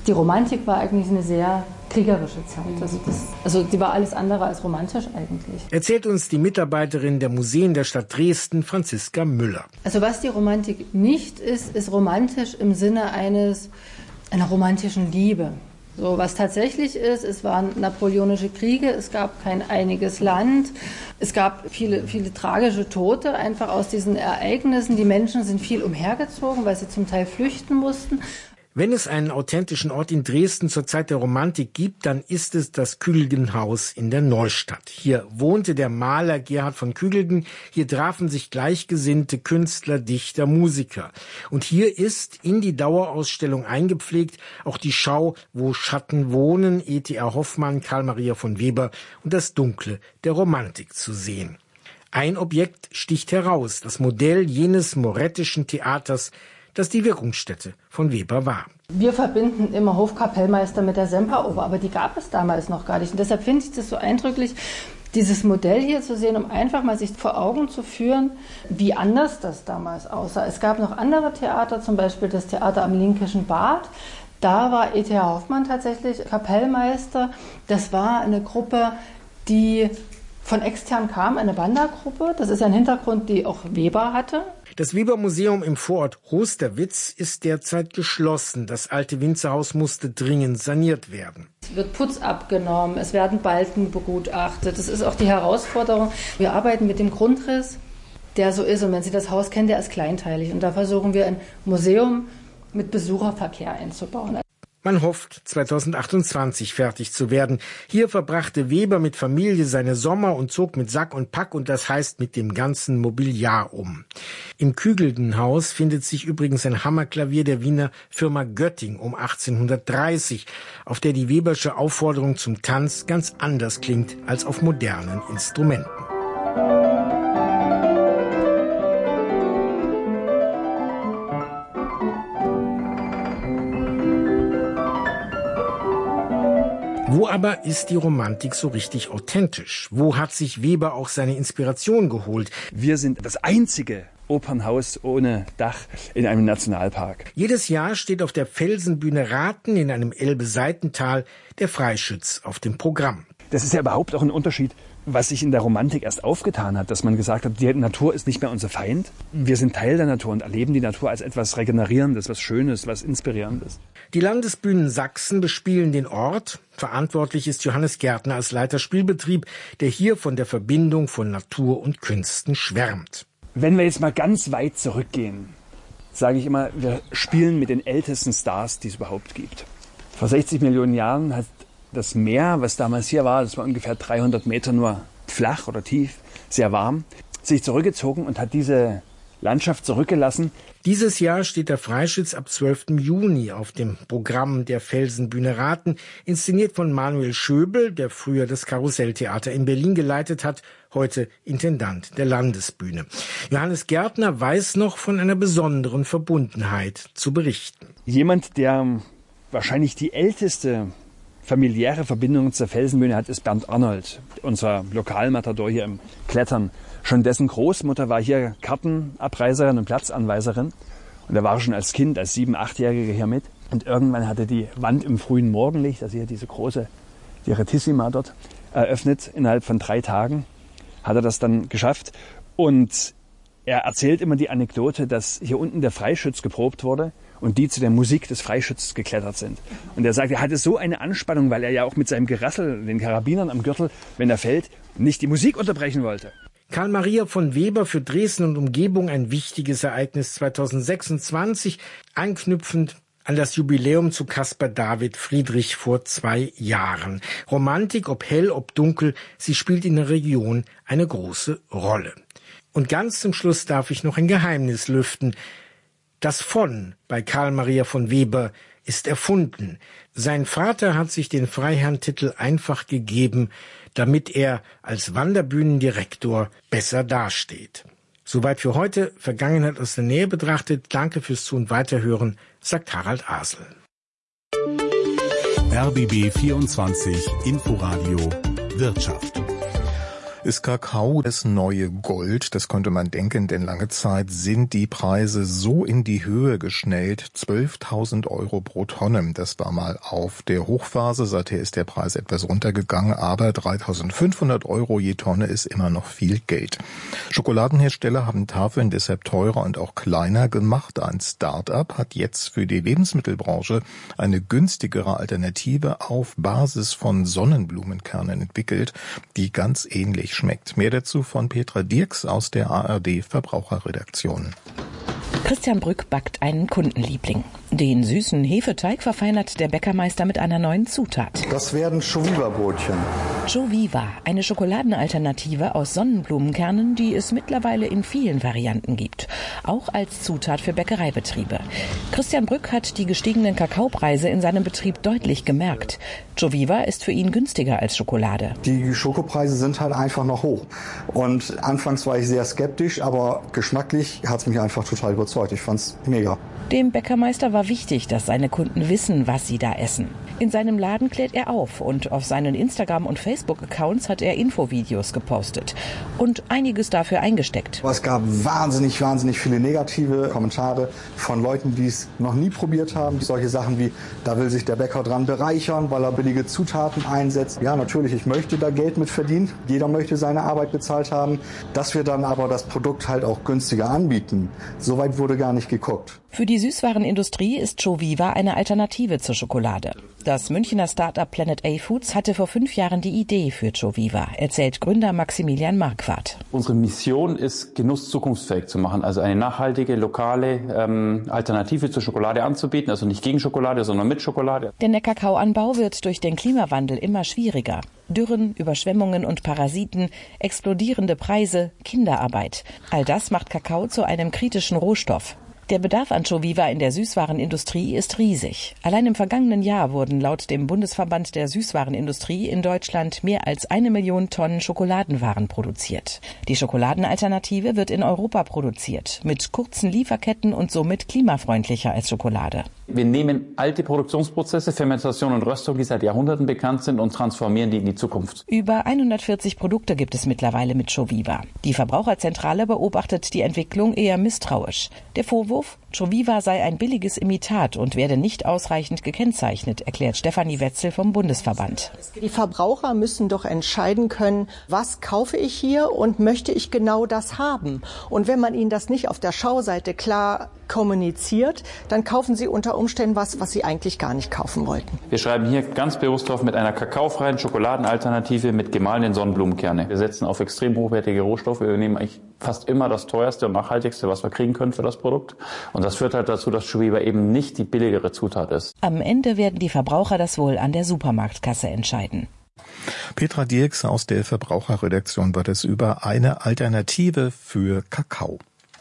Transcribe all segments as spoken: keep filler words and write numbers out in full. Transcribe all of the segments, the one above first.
Die Romantik war eigentlich eine sehr kriegerische Zeit. Also, das, also die war alles andere als romantisch eigentlich. Erzählt uns die Mitarbeiterin der Museen der Stadt Dresden, Franziska Müller. Also was die Romantik nicht ist, ist romantisch im Sinne eines einer romantischen Liebe. So, was tatsächlich ist, es waren napoleonische Kriege, es gab kein einiges Land, es gab viele, viele tragische Tote einfach aus diesen Ereignissen. Die Menschen sind viel umhergezogen, weil sie zum Teil flüchten mussten. Wenn es einen authentischen Ort in Dresden zur Zeit der Romantik gibt, dann ist es das Kügelgenhaus in der Neustadt. Hier wohnte der Maler Gerhard von Kügelgen, hier trafen sich gleichgesinnte Künstler, Dichter, Musiker. Und hier ist in die Dauerausstellung eingepflegt auch die Schau Wo Schatten wohnen, E T A Hoffmann, Karl Maria von Weber und das Dunkle der Romantik zu sehen. Ein Objekt sticht heraus, das Modell jenes morettischen Theaters, das die Wirkungsstätte von Weber war. Wir verbinden immer Hofkapellmeister mit der Semperoper, aber die gab es damals noch gar nicht. Und deshalb finde ich das so eindrücklich, dieses Modell hier zu sehen, um einfach mal sich vor Augen zu führen, wie anders das damals aussah. Es gab noch andere Theater, zum Beispiel das Theater am Linkischen Bad. Da war E T H Hoffmann tatsächlich Kapellmeister. Das war eine Gruppe, die von extern kam, eine Wandergruppe. Das ist ein Hintergrund, die auch Weber hatte. Das Weber-Museum im Vorort Hosterwitz ist derzeit geschlossen. Das alte Winzerhaus musste dringend saniert werden. Es wird Putz abgenommen, es werden Balken begutachtet. Das ist auch die Herausforderung. Wir arbeiten mit dem Grundriss, der so ist. Und wenn Sie das Haus kennen, der ist kleinteilig. Und da versuchen wir ein Museum mit Besucherverkehr einzubauen. Man hofft, zweitausendachtundzwanzig fertig zu werden. Hier verbrachte Weber mit Familie seine Sommer und zog mit Sack und Pack, und das heißt mit dem ganzen Mobiliar um. Im Kügelgenhaus findet sich übrigens ein Hammerklavier der Wiener Firma Götting um achtzehnhundertdreißig, auf der die Webersche Aufforderung zum Tanz ganz anders klingt als auf modernen Instrumenten. Wo aber ist die Romantik so richtig authentisch? Wo hat sich Weber auch seine Inspiration geholt? Wir sind das einzige Opernhaus ohne Dach in einem Nationalpark. Jedes Jahr steht auf der Felsenbühne Rathen in einem Elbe-Seitental der Freischütz auf dem Programm. Das ist ja überhaupt auch ein Unterschied, was sich in der Romantik erst aufgetan hat, dass man gesagt hat, die Natur ist nicht mehr unser Feind. Wir sind Teil der Natur und erleben die Natur als etwas Regenerierendes, was Schönes, was Inspirierendes. Die Landesbühnen Sachsen bespielen den Ort. Verantwortlich ist Johannes Gärtner als Leiter Spielbetrieb, der hier von der Verbindung von Natur und Künsten schwärmt. Wenn wir jetzt mal ganz weit zurückgehen, sage ich immer, wir spielen mit den ältesten Stars, die es überhaupt gibt. Vor sechzig Millionen Jahren hat das Meer, was damals hier war, das war ungefähr dreihundert Meter nur flach oder tief, sehr warm, sich zurückgezogen und hat diese Landschaft zurückgelassen. Dieses Jahr steht der Freischütz ab zwölften Juni auf dem Programm der Felsenbühne Rathen, inszeniert von Manuel Schöbel, der früher das Karusselltheater in Berlin geleitet hat, heute Intendant der Landesbühne. Johannes Gärtner weiß noch von einer besonderen Verbundenheit zu berichten. Jemand, der wahrscheinlich die älteste familiäre Verbindung zur Felsenbühne hat, ist Bernd Arnold, unser Lokalmatador hier im Klettern. Schon dessen Großmutter war hier Kartenabreiserin und Platzanweiserin. Und er war schon als Kind, als sieben-, achtjähriger hier mit. Und irgendwann hatte die Wand im frühen Morgenlicht, also hier diese große Direttissima dort, eröffnet. Innerhalb von drei Tagen hat er das dann geschafft. Und er erzählt immer die Anekdote, dass hier unten der Freischütz geprobt wurde und die zu der Musik des Freischützes geklettert sind. Und er sagt, er hatte so eine Anspannung, weil er ja auch mit seinem Gerassel, den Karabinern am Gürtel, wenn er fällt, nicht die Musik unterbrechen wollte. Karl Maria von Weber für Dresden und Umgebung ein wichtiges Ereignis zweitausendsechsundzwanzig, anknüpfend an das Jubiläum zu Caspar David Friedrich vor zwei Jahren. Romantik, ob hell, ob dunkel, sie spielt in der Region eine große Rolle. Und ganz zum Schluss darf ich noch ein Geheimnis lüften. Das von bei Karl Maria von Weber ist erfunden. Sein Vater hat sich den Freiherrentitel einfach gegeben, damit er als Wanderbühnendirektor besser dasteht. Soweit für heute, Vergangenheit aus der Nähe betrachtet. Danke fürs Zu- und Weiterhören, sagt Harald Asel. R B B vierundzwanzig Inforadio Wirtschaft. Ist Kakao das neue Gold? Das konnte man denken, denn lange Zeit sind die Preise so in die Höhe geschnellt. zwölftausend Euro pro Tonne. Das war mal auf der Hochphase. Seither ist der Preis etwas runtergegangen, aber dreitausendfünfhundert Euro je Tonne ist immer noch viel Geld. Schokoladenhersteller haben Tafeln deshalb teurer und auch kleiner gemacht. Ein Start-up hat jetzt für die Lebensmittelbranche eine günstigere Alternative auf Basis von Sonnenblumenkernen entwickelt, die ganz ähnlich schmeckt. Mehr dazu von Petra Dirks aus der A R D Verbraucherredaktion. Christian Brück backt einen Kundenliebling. Den süßen Hefeteig verfeinert der Bäckermeister mit einer neuen Zutat. Das werden Joviva-Brötchen. Joviva, eine Schokoladenalternative aus Sonnenblumenkernen, die es mittlerweile in vielen Varianten gibt. Auch als Zutat für Bäckereibetriebe. Christian Brück hat die gestiegenen Kakaopreise in seinem Betrieb deutlich gemerkt. Joviva ist für ihn günstiger als Schokolade. Die Schokopreise sind halt einfach noch hoch. Und anfangs war ich sehr skeptisch, aber geschmacklich hat es mich einfach total überzeugt. Ich fand's mega. Dem Bäckermeister war wichtig, dass seine Kunden wissen, was sie da essen. In seinem Laden klärt er auf und auf seinen Instagram- und Facebook-Accounts hat er Infovideos gepostet und einiges dafür eingesteckt. Es gab wahnsinnig, wahnsinnig viele negative Kommentare von Leuten, die es noch nie probiert haben. Solche Sachen wie, da will sich der Bäcker dran bereichern, weil er billige Zutaten einsetzt. Ja, natürlich, ich möchte da Geld mit verdienen. Jeder möchte seine Arbeit bezahlt haben. Dass wir dann aber das Produkt halt auch günstiger anbieten, so weit wurde gar nicht geguckt. Für die Süßwarenindustrie ist Joviva eine Alternative zur Schokolade. Das Münchner Start-up Planet A Foods hatte vor fünf Jahren die Idee für Joviva, erzählt Gründer Maximilian Marquardt. Unsere Mission ist, Genuss zukunftsfähig zu machen, also eine nachhaltige, lokale ähm, Alternative zur Schokolade anzubieten, also nicht gegen Schokolade, sondern mit Schokolade. Denn der Kakaoanbau wird durch den Klimawandel immer schwieriger. Dürren, Überschwemmungen und Parasiten, explodierende Preise, Kinderarbeit. All das macht Kakao zu einem kritischen Rohstoff. Der Bedarf an Joviva in der Süßwarenindustrie ist riesig. Allein im vergangenen Jahr wurden laut dem Bundesverband der Süßwarenindustrie in Deutschland mehr als eine Million Tonnen Schokoladenwaren produziert. Die Schokoladenalternative wird in Europa produziert, mit kurzen Lieferketten und somit klimafreundlicher als Schokolade. Wir nehmen alte Produktionsprozesse, Fermentation und Röstung, die seit Jahrhunderten bekannt sind, und transformieren die in die Zukunft. Über hundertvierzig Produkte gibt es mittlerweile mit Joviva. Die Verbraucherzentrale beobachtet die Entwicklung eher misstrauisch. Der Vorwurf, Joviva sei ein billiges Imitat und werde nicht ausreichend gekennzeichnet, erklärt Stefanie Wetzel vom Bundesverband. Die Verbraucher müssen doch entscheiden können, was kaufe ich hier und möchte ich genau das haben. Und wenn man ihnen das nicht auf der Schauseite klar kommuniziert, dann kaufen sie unter Umständen was, was sie eigentlich gar nicht kaufen wollten. Wir schreiben hier ganz bewusst drauf, mit einer kakaofreien Schokoladenalternative mit gemahlenen Sonnenblumenkerne. Wir setzen auf extrem hochwertige Rohstoffe. Wir nehmen eigentlich fast immer das teuerste und nachhaltigste, was wir kriegen können für das Produkt. Und das führt halt dazu, dass Joviva eben nicht die billigere Zutat ist. Am Ende werden die Verbraucher das wohl an der Supermarktkasse entscheiden. Petra Dirks aus der Verbraucherredaktion war das über eine Alternative für Kakao.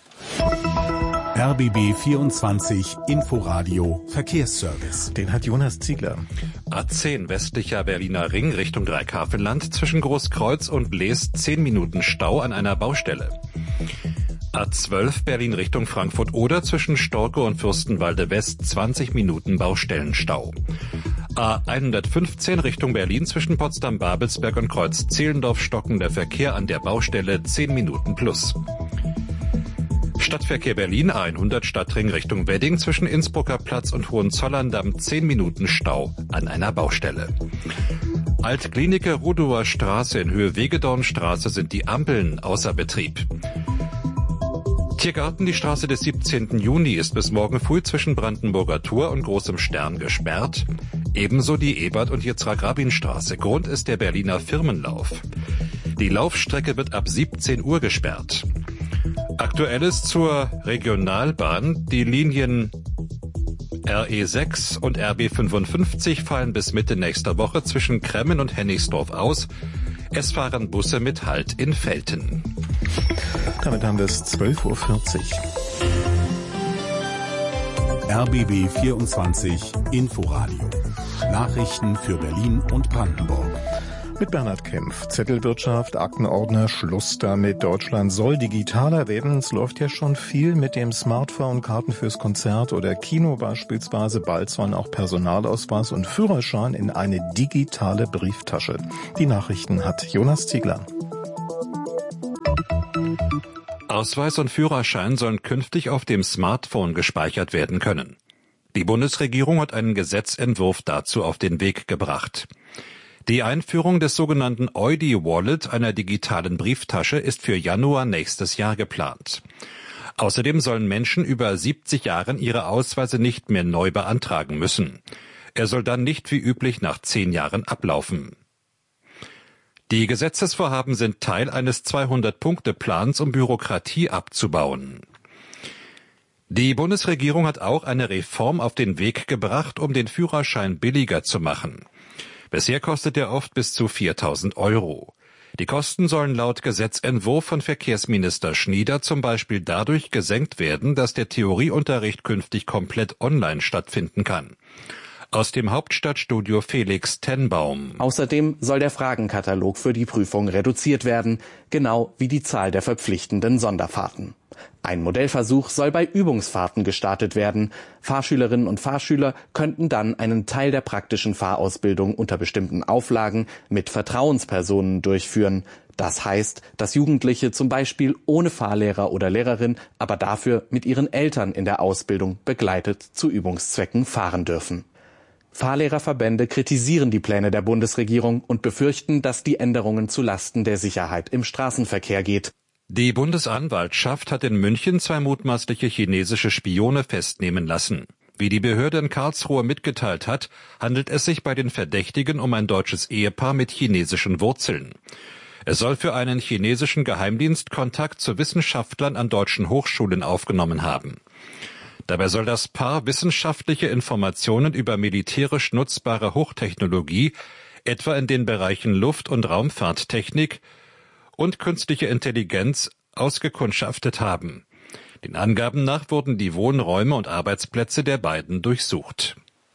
R B B vierundzwanzig Inforadio Verkehrsservice. Den hat Jonas Ziegler. A zehn westlicher Berliner Ring Richtung Dreikafenland zwischen Großkreuz und Blees zehn Minuten Stau an einer Baustelle. A zwölf Berlin Richtung Frankfurt oder zwischen Storkow und Fürstenwalde West zwanzig Minuten Baustellenstau. A hundertfünfzehn Richtung Berlin zwischen Potsdam-Babelsberg und Kreuz-Zehlendorf stockender Verkehr an der Baustelle zehn Minuten plus. Stadtverkehr Berlin A hundert Stadtring Richtung Wedding zwischen Innsbrucker Platz und Hohenzollerndamm zehn Minuten Stau an einer Baustelle. Altklinike Rudower Straße in Höhe Wegedornstraße sind die Ampeln außer Betrieb. Tiergarten, die Straße des siebzehnten Juni ist bis morgen früh zwischen Brandenburger Tor und Großem Stern gesperrt. Ebenso die Ebert- und Yitzhak-Rabin-Straße. Grund ist der Berliner Firmenlauf. Die Laufstrecke wird ab siebzehn Uhr gesperrt. Aktuelles zur Regionalbahn. Die Linien R E sechs und R B fünfundfünfzig fallen bis Mitte nächster Woche zwischen Kremmen und Hennigsdorf aus. Es fahren Busse mit Halt in Velten. Damit haben wir es zwölf Uhr vierzig. R B B vierundzwanzig Inforadio. Nachrichten für Berlin und Brandenburg. Mit Bernhard Kempf. Zettelwirtschaft, Aktenordner, Schluss damit. Deutschland soll digitaler werden. Es läuft ja schon viel mit dem Smartphone, Karten fürs Konzert oder Kino beispielsweise. Bald sollen auch Personalausweis und Führerschein in eine digitale Brieftasche. Die Nachrichten hat Jonas Ziegler. Ausweis und Führerschein sollen künftig auf dem Smartphone gespeichert werden können. Die Bundesregierung hat einen Gesetzentwurf dazu auf den Weg gebracht. Die Einführung des sogenannten Eudi-Wallet, einer digitalen Brieftasche, ist für Januar nächstes Jahr geplant. Außerdem sollen Menschen über siebzig Jahren ihre Ausweise nicht mehr neu beantragen müssen. Er soll dann nicht wie üblich nach zehn Jahren ablaufen. Die Gesetzesvorhaben sind Teil eines zweihundert-Punkte-Plans, um Bürokratie abzubauen. Die Bundesregierung hat auch eine Reform auf den Weg gebracht, um den Führerschein billiger zu machen. Bisher kostet er oft bis zu viertausend Euro. Die Kosten sollen laut Gesetzentwurf von Verkehrsminister Schnieder zum Beispiel dadurch gesenkt werden, dass der Theorieunterricht künftig komplett online stattfinden kann. Aus dem Hauptstadtstudio Felix Tenbaum. Außerdem soll der Fragenkatalog für die Prüfung reduziert werden, genau wie die Zahl der verpflichtenden Sonderfahrten. Ein Modellversuch soll bei Übungsfahrten gestartet werden. Fahrschülerinnen und Fahrschüler könnten dann einen Teil der praktischen Fahrausbildung unter bestimmten Auflagen mit Vertrauenspersonen durchführen. Das heißt, dass Jugendliche zum Beispiel ohne Fahrlehrer oder Lehrerin, aber dafür mit ihren Eltern in der Ausbildung begleitet zu Übungszwecken fahren dürfen. Fahrlehrerverbände kritisieren die Pläne der Bundesregierung und befürchten, dass die Änderungen zulasten der Sicherheit im Straßenverkehr geht. Die Bundesanwaltschaft hat in München zwei mutmaßliche chinesische Spione festnehmen lassen. Wie die Behörde in Karlsruhe mitgeteilt hat, handelt es sich bei den Verdächtigen um ein deutsches Ehepaar mit chinesischen Wurzeln. Es soll für einen chinesischen Geheimdienst Kontakt zu Wissenschaftlern an deutschen Hochschulen aufgenommen haben. Dabei soll das Paar wissenschaftliche Informationen über militärisch nutzbare Hochtechnologie, etwa in den Bereichen Luft- und Raumfahrttechnik und künstliche Intelligenz, ausgekundschaftet haben. Den Angaben nach wurden die Wohnräume und Arbeitsplätze der beiden durchsucht.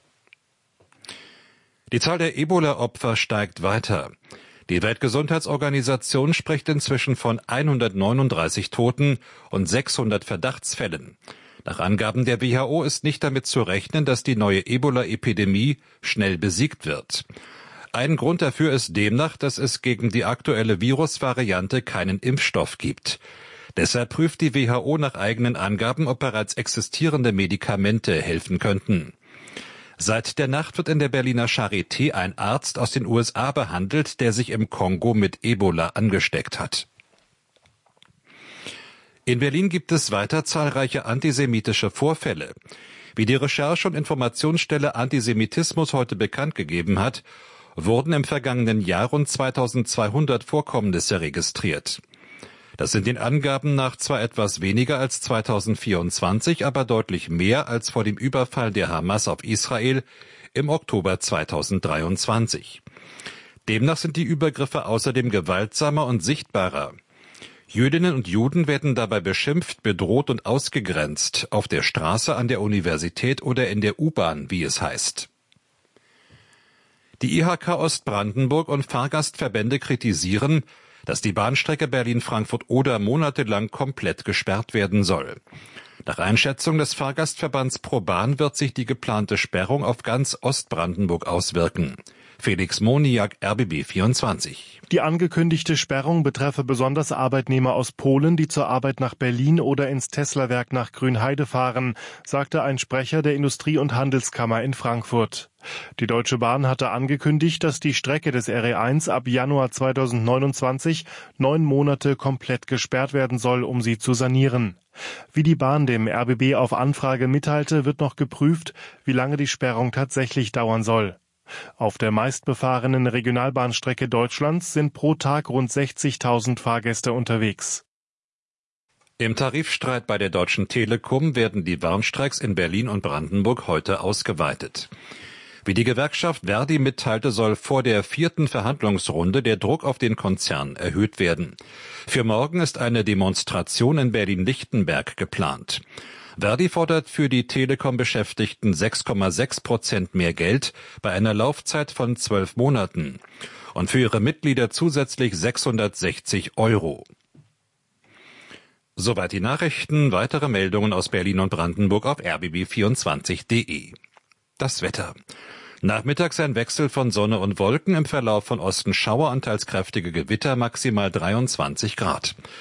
Die Zahl der Ebola-Opfer steigt weiter. Die Weltgesundheitsorganisation spricht inzwischen von hundertneununddreißig Toten und sechshundert Verdachtsfällen. Nach Angaben der W H O ist nicht damit zu rechnen, dass die neue Ebola-Epidemie schnell besiegt wird. Ein Grund dafür ist demnach, dass es gegen die aktuelle Virusvariante keinen Impfstoff gibt. Deshalb prüft die W H O nach eigenen Angaben, ob bereits existierende Medikamente helfen könnten. Seit der Nacht wird in der Berliner Charité ein Arzt aus den U S A behandelt, der sich im Kongo mit Ebola angesteckt hat. In Berlin gibt es weiter zahlreiche antisemitische Vorfälle. Wie die Recherche- und Informationsstelle Antisemitismus heute bekannt gegeben hat, wurden im vergangenen Jahr rund zweitausendzweihundert Vorkommnisse registriert. Das sind den Angaben nach zwar etwas weniger als zweitausendvierundzwanzig, aber deutlich mehr als vor dem Überfall der Hamas auf Israel im Oktober zweitausenddreiundzwanzig. Demnach sind die Übergriffe außerdem gewaltsamer und sichtbarer. Jüdinnen und Juden werden dabei beschimpft, bedroht und ausgegrenzt, auf der Straße, an der Universität oder in der U-Bahn, wie es heißt. Die I H K Ostbrandenburg und Fahrgastverbände kritisieren, dass die Bahnstrecke Berlin-Frankfurt-Oder monatelang komplett gesperrt werden soll. Nach Einschätzung des Fahrgastverbands ProBahn wird sich die geplante Sperrung auf ganz Ostbrandenburg auswirken. Felix Moniak, R B B vierundzwanzig. Die angekündigte Sperrung betreffe besonders Arbeitnehmer aus Polen, die zur Arbeit nach Berlin oder ins Tesla-Werk nach Grünheide fahren, sagte ein Sprecher der Industrie- und Handelskammer in Frankfurt. Die Deutsche Bahn hatte angekündigt, dass die Strecke des R E eins ab Januar zweitausendneunundzwanzig neun Monate komplett gesperrt werden soll, um sie zu sanieren. Wie die Bahn dem R B B auf Anfrage mitteilte, wird noch geprüft, wie lange die Sperrung tatsächlich dauern soll. Auf der meistbefahrenen Regionalbahnstrecke Deutschlands sind pro Tag rund sechzigtausend Fahrgäste unterwegs. Im Tarifstreit bei der Deutschen Telekom werden die Warnstreiks in Berlin und Brandenburg heute ausgeweitet. Wie die Gewerkschaft Verdi mitteilte, soll vor der vierten Verhandlungsrunde der Druck auf den Konzern erhöht werden. Für morgen ist eine Demonstration in Berlin-Lichtenberg geplant. Verdi fordert für die Telekom-Beschäftigten sechs Komma sechs Prozent mehr Geld bei einer Laufzeit von zwölf Monaten und für ihre Mitglieder zusätzlich sechshundertsechzig Euro. Soweit die Nachrichten. Weitere Meldungen aus Berlin und Brandenburg auf r b b vierundzwanzig punkt d e. Das Wetter. Nachmittags ein Wechsel von Sonne und Wolken, im Verlauf von Osten Schauer und teils kräftige Gewitter, maximal dreiundzwanzig Grad.